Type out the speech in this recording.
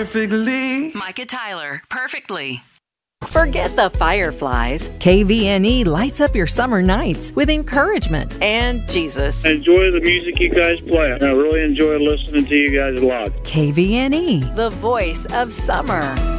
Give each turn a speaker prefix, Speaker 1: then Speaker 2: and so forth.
Speaker 1: perfectly.
Speaker 2: Micah Tyler, Perfectly.
Speaker 3: Forget the fireflies. KVNE lights up your summer nights with encouragement and Jesus.
Speaker 4: I enjoy the music you guys play. I really enjoy listening to you guys a lot.
Speaker 3: KVNE, the voice of summer.